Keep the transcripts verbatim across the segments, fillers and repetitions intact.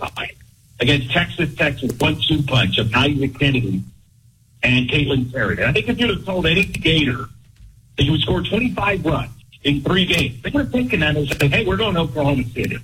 overtime against Texas Tech's one-two punch of Nyjah Kennedy and Caitlin Terry. And I think if you'd have told any Gator that you would score twenty-five runs in three games, they would have taken that and said, hey, we're going to Oklahoma City.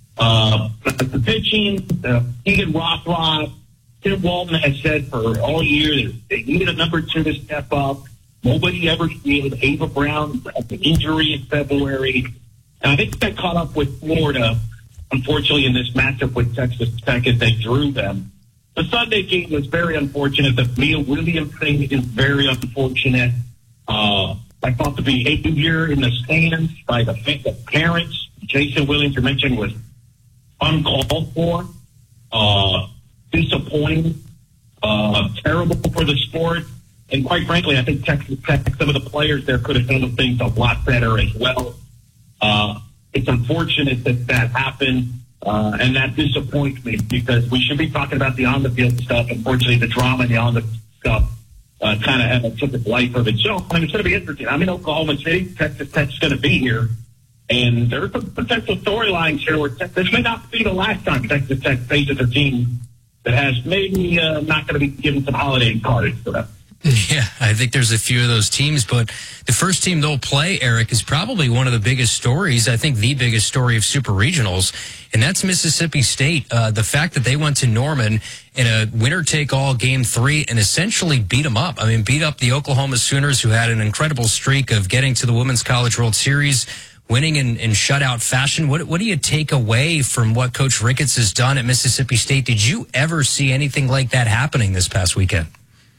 Uh, but the pitching, uh, Keegan Rothrock, Tim Walton has said for all year that they needed a number two to step up. Nobody ever did. Ava Brown had the injury in February. And I think that caught up with Florida, unfortunately, in this matchup with Texas Tech as they drew them. The Sunday game was very unfortunate. The Mia Williams thing is very unfortunate. Uh, I thought the behavior in the stands by the, the parents, Jason Williams, you mentioned, was uncalled for, uh, disappointing, uh, terrible for the sport. And quite frankly, I think Texas Tech, some of the players there could have handled things a lot better as well. Uh, it's unfortunate that that happened, uh, and that disappoints me because we should be talking about the on-the-field stuff. Unfortunately, the drama and the on-the-field stuff uh, kind of have a took a life of itself. I mean, it's going to be interesting. I'm in Oklahoma City. Texas Tech's going to be here, and there's some potential storylines here where Tech, this may not be the last time Texas Tech faces a team that has maybe uh, not going to be given some holiday cards for them. Yeah, I think there's a few of those teams, but the first team they'll play, Eric, is probably one of the biggest stories, I think the biggest story of Super Regionals, and that's Mississippi State. Uh, the fact that they went to Norman in a winner-take-all game three and essentially beat them up. I mean, beat up the Oklahoma Sooners, who had an incredible streak of getting to the Women's College World Series, winning in, in shutout fashion. What, what do you take away from what Coach Ricketts has done at Mississippi State? Did you ever see anything like that happening this past weekend?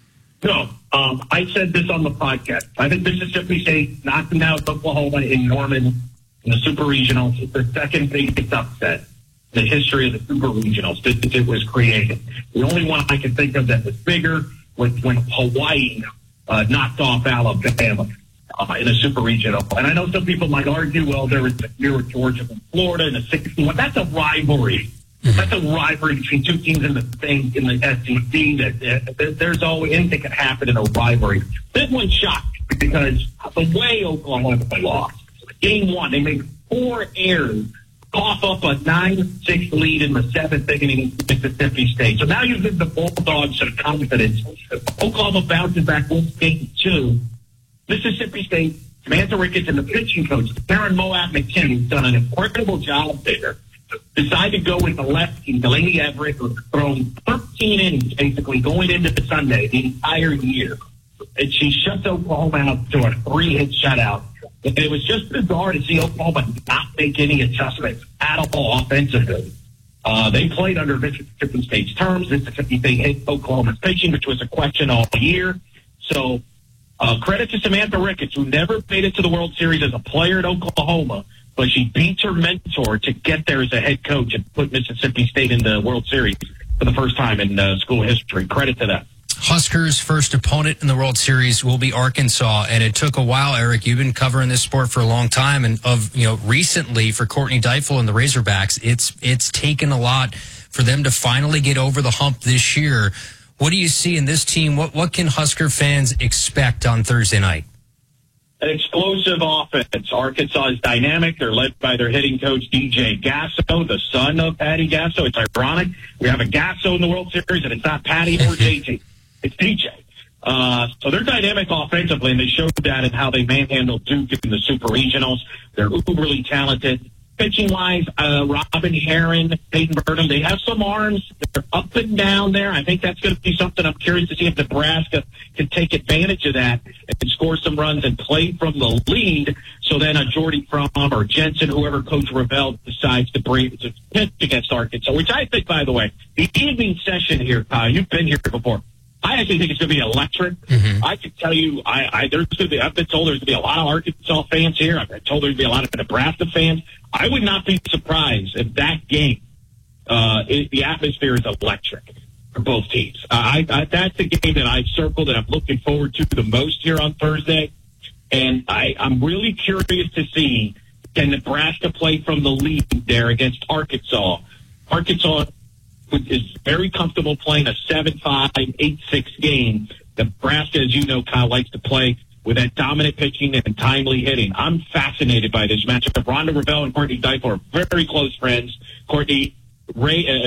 No, um, I said this on the podcast. I think Mississippi State knocked them out Oklahoma in Norman in the Super Regionals. It's the second biggest upset in the history of the Super Regionals that it was created. The only one I can think of that was bigger was when Hawaii uh, knocked off Alabama uh, in a Super Regional. And I know some people might argue, well, there was a year with Georgia and Florida in the sixty-one. That's a rivalry. That's a rivalry between two teams in the thing in the S E C. That uh, there's always anything can happen in a rivalry. This one's shocked because the way Oklahoma lost game one, they made four errors, cough up a nine six lead in the seventh inning against Mississippi State. So now you give the Bulldogs some confidence. Oklahoma bounces back one game two. Mississippi State, Samantha Ricketts, and the pitching coach Karen Moab McKinney has done an incredible job there. Decided to go with the lefty, Delaney Everett, who thrown thirteen innings, basically, going into the Sunday the entire year. And she shut Oklahoma out to a three-hit shutout. And it was just bizarre to see Oklahoma not make any adjustments at all offensively. Uh, they played under Mississippi State's terms. Mississippi State hit Oklahoma's pitching, which was a question all year. So uh, credit to Samantha Ricketts, who never made it to the World Series as a player at Oklahoma, but she beats her mentor to get there as a head coach and put Mississippi State in the World Series for the first time in uh, school history. Credit to them. Huskers' first opponent in the World Series will be Arkansas, and it took a while, Eric. You've been covering this sport for a long time, and of you know recently for Courtney Deifel and the Razorbacks, it's it's taken a lot for them to finally get over the hump this year. What do you see in this team? What what can Husker fans expect on Thursday night? An explosive offense. Arkansas is dynamic. They're led by their hitting coach, D J Gasso, the son of Patty Gasso. It's ironic. We have a Gasso in the World Series, and it's not Patty or J J. It's D J. Uh, so they're dynamic offensively, and they showed that in how they manhandled Duke in the Super Regionals. They're uberly talented. Pitching-wise, uh, Robin Heron, Peyton Burnham, they have some arms. They're up and down there. I think that's going to be something I'm curious to see if Nebraska can take advantage of that and score some runs and play from the lead. So then a Jordy Fromm or Jensen, whoever Coach Ravel decides to bring to pitch against Arkansas, which I think, by the way, the evening session here, Kyle, you've been here before. I actually think it's going to be electric. Mm-hmm. I can tell you, I, I there's going to be. I've been told there's going to be a lot of Arkansas fans here. I've been told there's going to be a lot of Nebraska fans. I would not be surprised if that game, uh, it, the atmosphere is electric for both teams. Uh, I, I, that's the game that I've circled and I'm looking forward to the most here on Thursday. And I, I'm really curious to see, can Nebraska play from the lead there against Arkansas? Arkansas is very comfortable playing a seven five, eight six game. Nebraska, as you know, Kyle, likes to play with that dominant pitching and timely hitting. I'm fascinated by this matchup. Rhonda Ravel and Courtney Deifel are very close friends. Courtney Ray, uh,